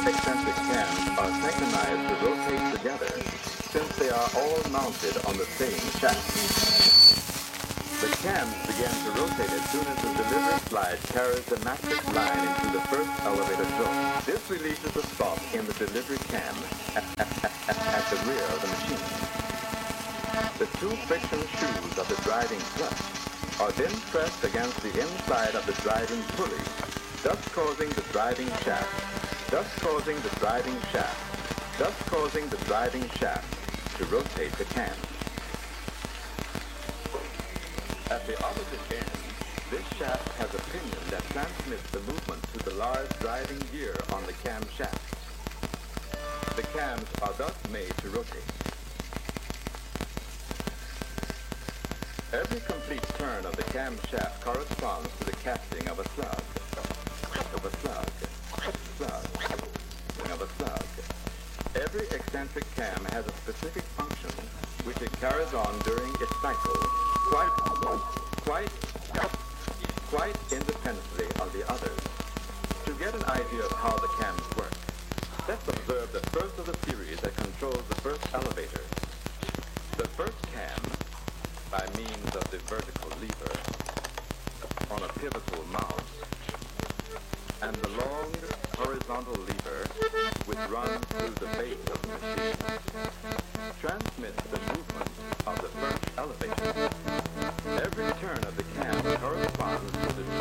eccentric cams are synchronized to rotate together since they are all mounted on the same shaft. The cams begin to rotate as soon as the delivery slide carries the matrix line into the first elevator joint. This releases a spot in the delivery cam at the rear of the machine. The two friction shoes of the driving clutch are then pressed against the inside of the driving pulley, thus causing the driving shaft to rotate the cam. At the opposite end, this shaft has a pinion that transmits the movement to the large driving gear on the cam shaft. The cams are thus made to rotate. Every complete turn of the cam shaft corresponds to the casting of a slug. Every eccentric cam has a specific function which it carries on during its cycle, quite independently of the others. To get an idea of how the cams work, let's observe the first of the series that controls the first elevator. The first cam, by means of the vertical lever on a pivotal mouse, and the long horizontal lever which runs through the base of the machine, transmits the movement of the first elevator. Every turn of the cam corresponds to the